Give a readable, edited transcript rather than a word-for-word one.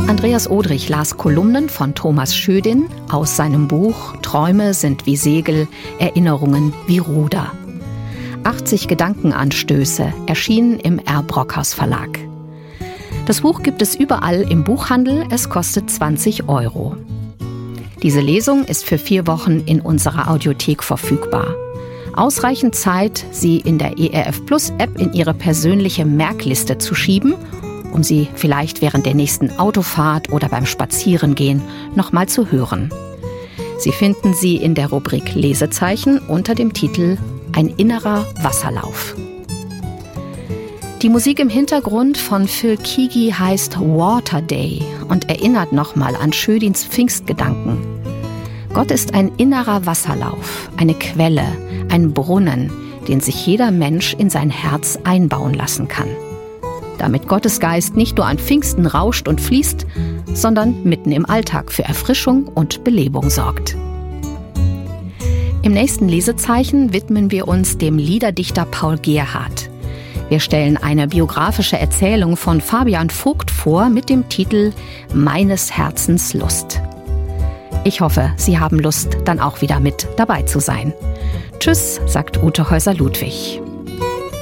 Andreas Odrich las Kolumnen von Thomas Schödin aus seinem Buch »Träume sind wie Segel, Erinnerungen wie Ruder«. 80 Gedankenanstöße erschienen im R. Brockhaus Verlag. Das Buch gibt es überall im Buchhandel, es kostet 20 €. Diese Lesung ist für 4 Wochen in unserer Audiothek verfügbar. Ausreichend Zeit, sie in der ERF Plus App in Ihre persönliche Merkliste zu schieben, um sie vielleicht während der nächsten Autofahrt oder beim Spazierengehen nochmal zu hören. Sie finden sie in der Rubrik Lesezeichen unter dem Titel »Ein innerer Wasserlauf«. Die Musik im Hintergrund von Phil Keaggy heißt Water Day und erinnert nochmal an Schödins Pfingstgedanken. Gott ist ein innerer Wasserlauf, eine Quelle, ein Brunnen, den sich jeder Mensch in sein Herz einbauen lassen kann. Damit Gottes Geist nicht nur an Pfingsten rauscht und fließt, sondern mitten im Alltag für Erfrischung und Belebung sorgt. Im nächsten Lesezeichen widmen wir uns dem Liederdichter Paul Gerhardt. Wir stellen eine biografische Erzählung von Fabian Vogt vor mit dem Titel »Meines Herzens Lust«. Ich hoffe, Sie haben Lust, dann auch wieder mit dabei zu sein. Tschüss, sagt Ute Häuser-Ludwig.